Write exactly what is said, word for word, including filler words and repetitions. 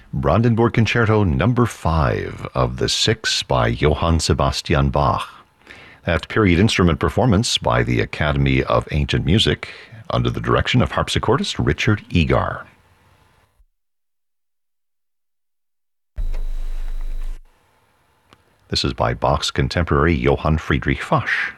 Brandenburg Concerto number five of the six by Johann Sebastian Bach. That period instrument performance by the Academy of Ancient Music under the direction of harpsichordist Richard Egar. This is by Bach's contemporary Johann Friedrich Fasch.